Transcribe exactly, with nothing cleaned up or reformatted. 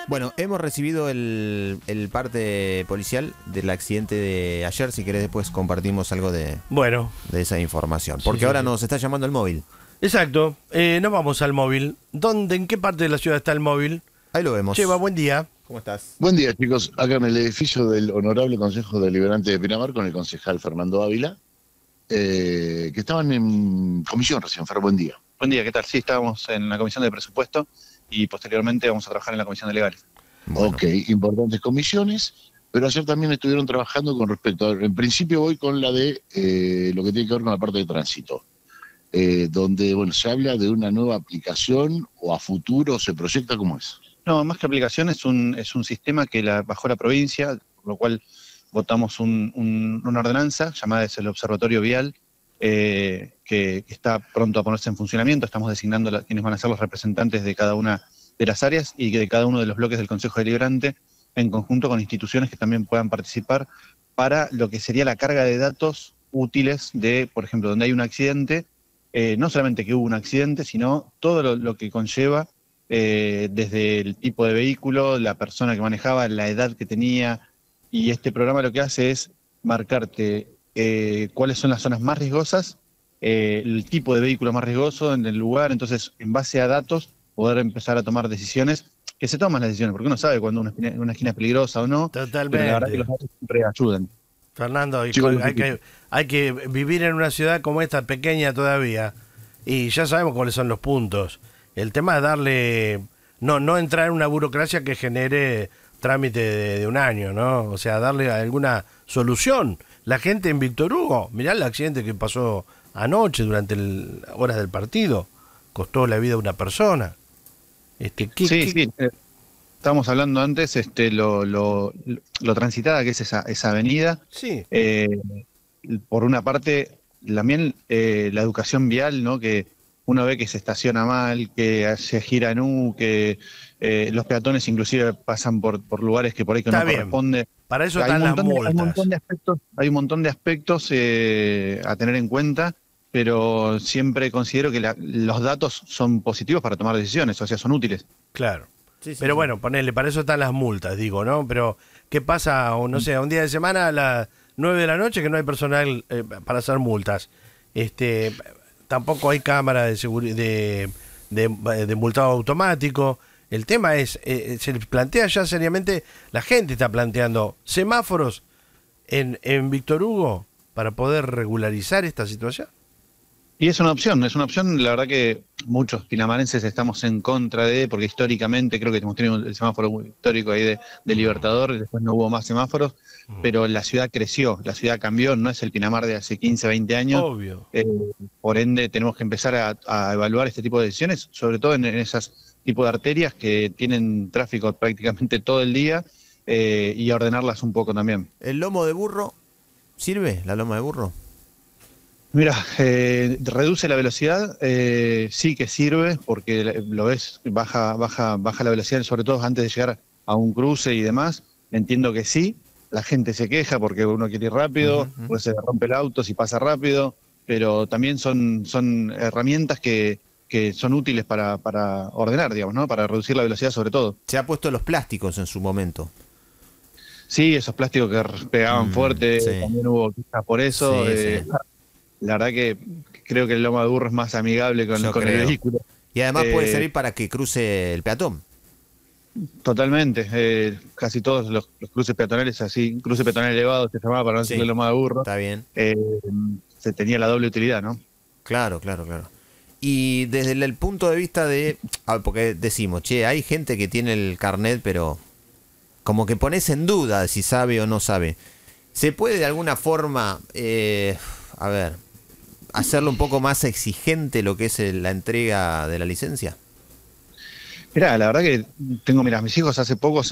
Bueno, hemos recibido el, el parte policial del accidente de ayer. Si querés después compartimos algo de, Bueno. de esa información. Porque Sí, sí, ahora sí. nos está llamando el móvil. Exacto. Eh, nos vamos al móvil. ¿Dónde, en qué parte de la ciudad está el móvil? Ahí lo vemos. Cheva, buen día. ¿Cómo estás? Buen día, chicos. Acá en el edificio del Honorable Consejo Deliberante de Pinamar con el concejal Fernando Ávila, eh, que estaban en comisión recién. Fer, buen día. Buen día, ¿qué tal? Sí, estábamos en la comisión de presupuesto y posteriormente vamos a trabajar en la comisión de legales. Bueno. Ok, importantes comisiones, pero ayer también estuvieron trabajando con respecto a... En principio voy con la de eh, lo que tiene que ver con la parte de tránsito, eh, donde, bueno, se habla de una nueva aplicación o a futuro se proyecta. ¿Cómo es? No, más que aplicación es un, es un sistema que la, bajó la provincia, por lo cual votamos un, un, una ordenanza llamada es el Observatorio Vial, eh, que, que está pronto a ponerse en funcionamiento. Estamos designando la, quienes van a ser los representantes de cada una de las áreas y de cada uno de los bloques del Consejo Deliberante, en conjunto con instituciones que también puedan participar para lo que sería la carga de datos útiles de, por ejemplo, donde hay un accidente, eh, no solamente que hubo un accidente, sino todo lo, lo que conlleva, eh, desde el tipo de vehículo, la persona que manejaba, la edad que tenía, y este programa lo que hace es marcarte eh, cuáles son las zonas más riesgosas, eh, el tipo de vehículo más riesgoso en el lugar. Entonces, en base a datos, poder empezar a tomar decisiones, que se toman las decisiones, porque uno sabe cuando una esquina, una esquina es peligrosa o no. Totalmente. Pero la verdad que los datos siempre ayudan. Fernando, hay, Chicos, hay que, hay que vivir en una ciudad como esta, pequeña todavía, y ya sabemos cuáles son los puntos. El tema es darle, no, no entrar en una burocracia que genere trámite de, de un año, ¿no? O sea, darle alguna solución. La gente en Víctor Hugo, mirá el accidente que pasó anoche durante el, horas del partido, costó la vida a una persona. Este, ¿qué, Sí, qué? sí. Eh, estábamos hablando antes, este, lo, lo, lo transitada que es esa, esa avenida. Sí. Eh, por una parte, también eh, la educación vial, ¿no? Que uno ve que se estaciona mal, que se gira en U, que eh, los peatones inclusive pasan por, por lugares que por ahí que Está no bien. corresponde. Para eso Hay están un las montón de- hay un multas. montón de aspectos, hay un montón de aspectos eh, a tener en cuenta, pero siempre considero que la- los datos son positivos para tomar decisiones, o sea, son útiles. Claro. Sí, sí, Pero sí. bueno, ponele, para eso están las multas, digo, ¿no? Pero, ¿qué pasa, o no sé, un día de semana a las nueve de la noche que no hay personal eh, para hacer multas? Este, tampoco hay cámara de seguri- de, de, de multado automático. El tema es, eh, se plantea ya seriamente, la gente está planteando semáforos en, en Víctor Hugo para poder regularizar esta situación. Y es una opción, es una opción, la verdad que muchos pinamarenses estamos en contra de, porque históricamente creo que hemos tenido el semáforo histórico ahí de, de Libertador, y después no hubo más semáforos, pero la ciudad creció, la ciudad cambió, no es el Pinamar de hace quince, veinte años. Obvio. Eh, por ende tenemos que empezar a, a evaluar este tipo de decisiones, sobre todo en, en esas tipos de arterias que tienen tráfico prácticamente todo el día, eh, y a ordenarlas un poco también. ¿El lomo de burro sirve? ¿La loma de burro? Mira, eh, reduce la velocidad, eh, sí que sirve, porque lo ves, baja, baja, baja la velocidad, sobre todo antes de llegar a un cruce y demás. Entiendo que sí, la gente se queja porque uno quiere ir rápido, Ujú, ujú. pues se rompe el auto si pasa rápido, pero también son, son herramientas que, que son útiles para, para ordenar, digamos, ¿no? Para reducir la velocidad sobre todo. Se ha puesto los plásticos en su momento. Sí, esos plásticos que pegaban Mm, fuerte, sí. también hubo quejas por eso. Sí, eh, sí. La verdad que creo que el loma de burro es más amigable con, Yo con el creo. vehículo. Y además puede Eh, servir para que cruce el peatón. Totalmente. Eh, casi todos los, los cruces peatonales, así, cruce peatonal elevado se llamaba para no Sí. decirle loma de burro, Está bien. eh, se tenía la doble utilidad, ¿no? Claro, claro, claro. Y desde el, el punto de vista de... ah, porque decimos, che, hay gente que tiene el carnet, pero como que pones en duda si sabe o no sabe. ¿Se puede de alguna forma, eh, a ver, hacerlo un poco más exigente lo que es el- la entrega de la licencia? Mirá, la verdad que tengo, mira, mis hijos hace poco